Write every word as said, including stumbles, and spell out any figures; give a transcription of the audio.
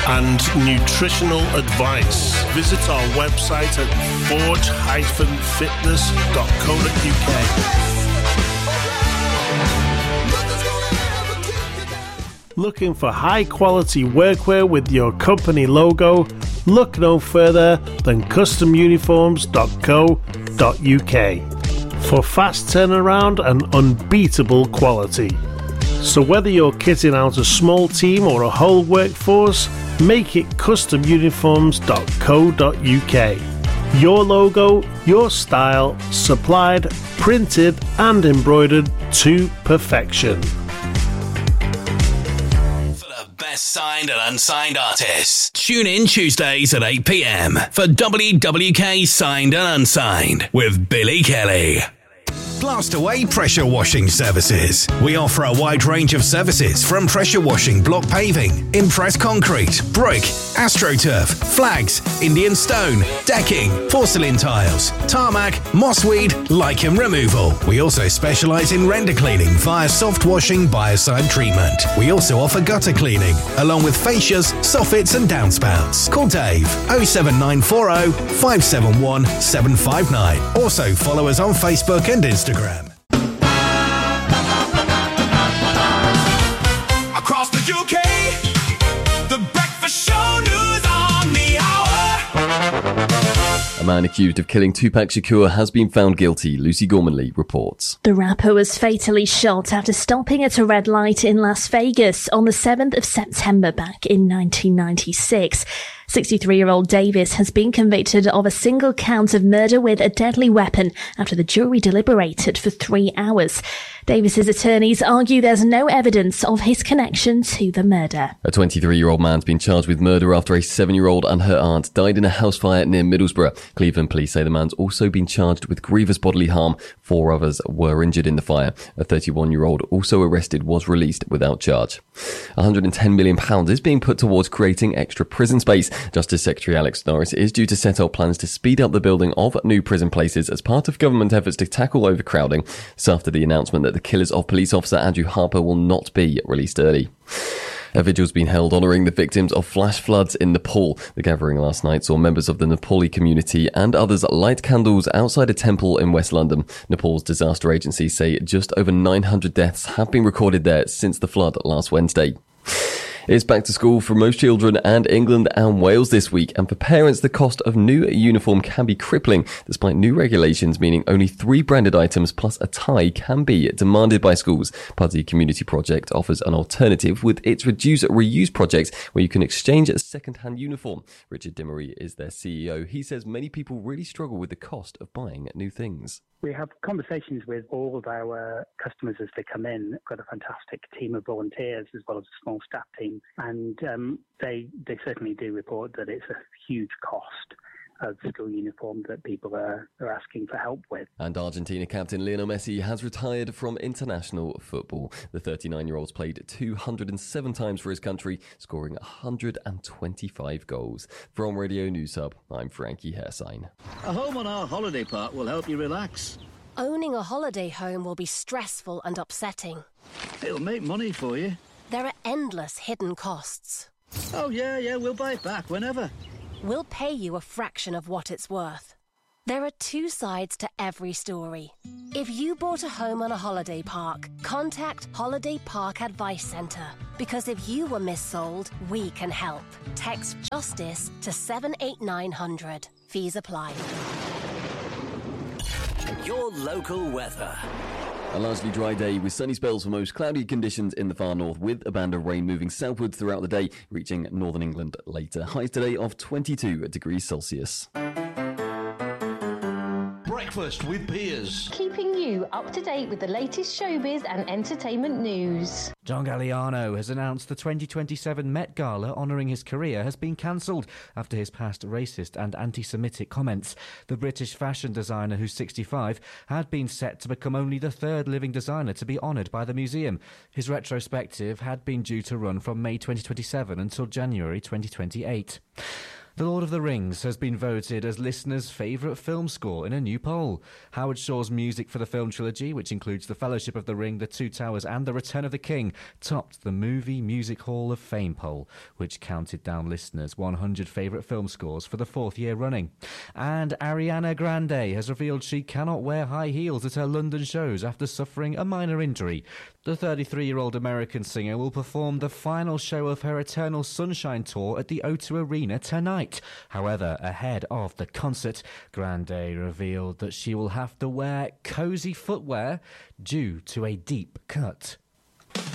and nutritional advice. Visit our website at forge dash fitness dot co dot uk. Looking for high-quality workwear with your company logo? Look no further than custom uniforms dot co dot uk for fast turnaround and unbeatable quality. So whether you're kitting out a small team or a whole workforce, make it custom uniforms dot co dot uk. Your logo, your style, supplied, printed and embroidered to perfection. Best signed and unsigned artists. Tune in Tuesdays at eight p.m. for W W K Signed and Unsigned with Billy Kelly. Blastaway Pressure Washing Services. We offer a wide range of services from pressure washing block paving, impress concrete, brick, AstroTurf, flags, Indian stone, decking, porcelain tiles, tarmac, mossweed, lichen removal. We also specialise in render cleaning via soft washing biocide treatment. We also offer gutter cleaning, along with fascias, soffits and downspouts. Call Dave oh seven nine four oh, five seven one, seven five nine. Also follow us on Facebook and Instagram. Across the U K, the breakfast show news on the hour. A man accused of killing Tupac Shakur has been found guilty, Lucy Gormanley reports. The rapper was fatally shot after stopping at a red light in Las Vegas on the seventh of September back in nineteen ninety-six. sixty-three-year-old Davis has been convicted of a single count of murder with a deadly weapon after the jury deliberated for three hours. Davis's attorneys argue there's no evidence of his connection to the murder. A twenty-three-year-old man's been charged with murder after a seven-year-old and her aunt died in a house fire near Middlesbrough. Cleveland police say the man's also been charged with grievous bodily harm. Four others were injured in the fire. A thirty-one-year-old also arrested was released without charge. one hundred ten million pounds is being put towards creating extra prison space. Justice Secretary Alex Norris is due to set out plans to speed up the building of new prison places as part of government efforts to tackle overcrowding. This after the announcement that the killers of police officer Andrew Harper will not be released early. A vigil's been held honouring the victims of flash floods in Nepal. The gathering last night saw members of the Nepali community and others light candles outside a temple in West London. Nepal's disaster agencies say just over nine hundred deaths have been recorded there since the flood last Wednesday. It's back to school for most children and England and Wales this week, and for parents the cost of new uniform can be crippling, despite new regulations meaning only three branded items plus a tie can be demanded by schools. Puddy Community Project offers an alternative with its Reduce Reuse project, where you can exchange a second-hand uniform. Richard Dimery is their C E O. He says many people really struggle with the cost of buying new things. We have conversations with all of our customers as they come in. We've got a fantastic team of volunteers as well as a small staff team, and um, they they certainly do report that it's a huge cost of school uniform that people are, are asking for help with. And Argentina captain Lionel Messi has retired from international football. The thirty-nine-year-old's played two hundred seven times for his country, scoring one hundred twenty-five goals. From Radio News Hub, I'm Frankie Hairsign. A home on our holiday park will help you relax. Owning a holiday home will be stressful and upsetting. It'll make money for you. There are endless hidden costs. Oh, yeah, yeah, we'll buy it back whenever. We'll pay you a fraction of what it's worth. There are two sides to every story. If you bought a home on a holiday park, contact Holiday Park Advice Centre. Because if you were missold, we can help. Text JUSTICE to seven eight nine hundred. Fees apply. Your local weather. A largely dry day with sunny spells for most, cloudy conditions in the far north, with a band of rain moving southwards throughout the day, reaching northern England later. Highs today of twenty-two degrees Celsius. Breakfast with Piers. Keeping you up to date with the latest showbiz and entertainment news. John Galliano has announced the twenty twenty-seven Met Gala honouring his career has been cancelled after his past racist and anti-Semitic comments. The British fashion designer, who's sixty-five, had been set to become only the third living designer to be honoured by the museum. His retrospective had been due to run from May twenty twenty-seven until January twenty twenty-eight. The Lord of the Rings has been voted as listeners' favourite film score in a new poll. Howard Shore's music for the film trilogy, which includes The Fellowship of the Ring, The Two Towers and The Return of the King, topped the Movie Music Hall of Fame poll, which counted down listeners' one hundred favourite film scores for the fourth year running. And Ariana Grande has revealed she cannot wear high heels at her London shows after suffering a minor injury. The thirty-three-year-old American singer will perform the final show of her Eternal Sunshine tour at the O two Arena tonight. However, ahead of the concert, Grande revealed that she will have to wear cosy footwear due to a deep cut.